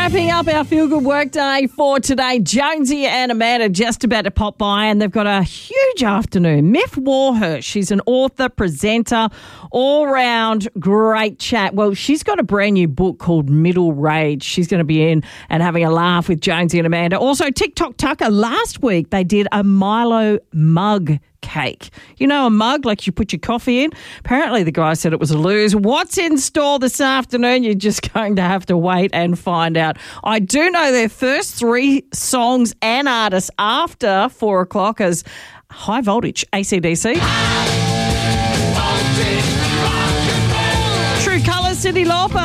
Wrapping up our Feel Good Workday for today, Jonesy and Amanda just about to pop by and they've got a huge afternoon. Miff Warhurst, she's an author, presenter, all-round great chat. Well, she's got a brand new book called Middle Rage. She's going to be in and having a laugh with Jonesy and Amanda. Also, TikTok Tucker, last week they did a Milo mug cake. You know, a mug like you put your coffee in? Apparently the guy said it was a lose. What's in store this afternoon? You're just going to have to wait and find out. I do know their first 3 songs and artists after 4 o'clock as High Voltage, AC/DC. True Colours, Cyndi Lauper.